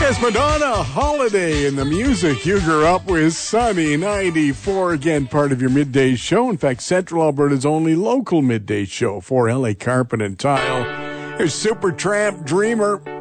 Yes, Madonna, Holiday, and the music you grew up with. Sunny 94, again, part of your midday show. In fact, Central Alberta's only local midday show for LA Carpet and Tile. Here's Supertramp, Dreamer.